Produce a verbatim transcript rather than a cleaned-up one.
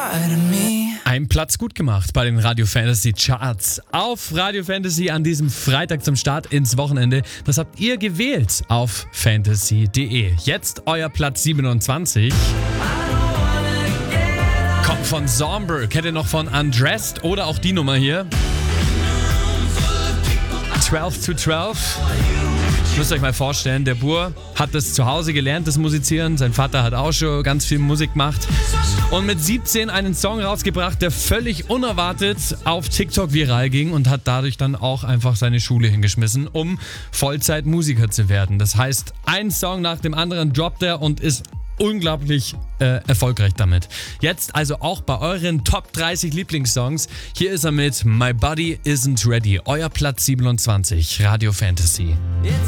side of me. Ein Platz gut gemacht bei den Radio Fantasy Charts. Auf Radio Fantasy an diesem Freitag zum Start ins Wochenende. Das habt ihr gewählt auf fantasy punkt de. Jetzt euer Platz siebenundzwanzig. Kommt von Zomber. Kennt ihr noch von Undressed oder auch die Nummer hier? zwölf to zwölf. Müsst ihr euch mal vorstellen, der Bur hat das zu Hause gelernt, das Musizieren. Sein Vater hat auch schon ganz viel Musik gemacht. Und mit siebzehn einen Song rausgebracht, der völlig unerwartet auf TikTok viral ging und hat dadurch dann auch einfach seine Schule hingeschmissen, um Vollzeit-Musiker zu werden. Das heißt, ein Song nach dem anderen droppt er und ist unglaublich äh, erfolgreich damit. Jetzt also auch bei euren Top dreißig Lieblingssongs. Hier ist er mit My Body Isn't Ready. Euer Platz siebenundzwanzig, Radio Fantasy. It's